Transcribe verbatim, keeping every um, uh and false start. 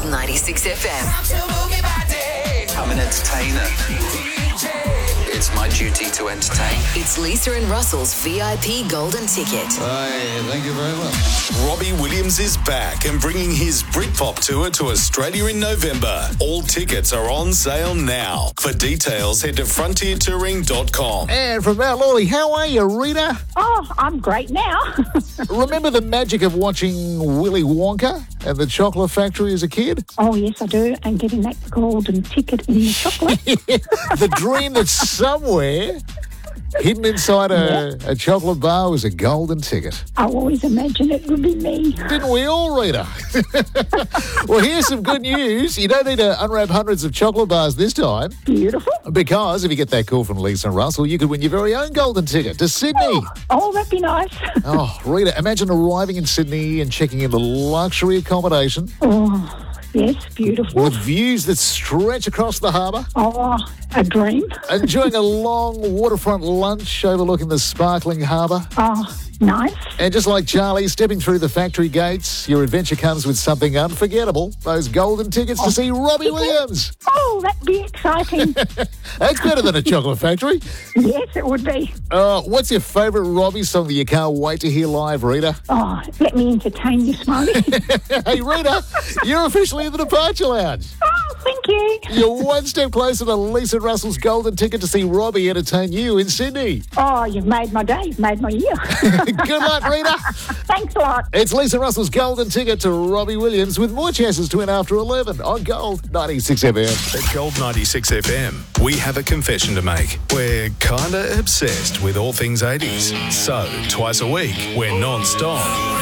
ninety-six F M. I'm an entertainer. It's my duty to entertain. It's Lisa and Russell's V I P Golden Ticket. Hey, thank you very much. Robbie Williams is back and bringing his Britpop tour to Australia in November. All tickets are on sale now. For details, head to frontier touring dot com. And from Mount Lawley, how are you, Rita? Oh, I'm great now. Remember the magic of watching Willy Wonka and the Chocolate Factory as a kid? Oh, yes, I do. And getting that golden ticket in the chocolate. The dream that somewhere hidden inside a, a chocolate bar was a golden ticket. I always imagined it would be me. Didn't we all, Rita? Well, here's some good news. You don't need to unwrap hundreds of chocolate bars this time. Beautiful. Because if you get that call from Lisa and Russell, you could win your very own golden ticket to Sydney. Oh, oh that'd be nice. Oh, Rita, imagine arriving in Sydney and checking in the luxury accommodation. Oh, yes, beautiful. With views that stretch across the harbour. Oh, a dream. Enjoying a long waterfront lunch overlooking the sparkling harbour. Oh, nice. And just like Charlie, stepping through the factory gates, your adventure comes with something unforgettable. Those golden tickets oh, to see Robbie ticket? Williams. Oh, that'd be exciting. That's better than a chocolate factory. Yes, it would be. Uh, what's your favourite Robbie song that you can't wait to hear live, Rita? Oh, let me entertain you, Smiley. Hey, Rita, you're officially in the Departure Lounge. Oh, thank you. You're one step closer to Lisa Russell's golden ticket to see Robbie entertain you in Sydney. Oh, you've made my day. You've made my year. Good luck, Rita. Thanks a lot. It's Lisa Russell's golden ticket to Robbie Williams with more chances to win after eleven on Gold ninety-six F M. At Gold ninety-six F M, we have a confession to make. We're kinda obsessed with all things eighties. So, twice a week, we're non-stop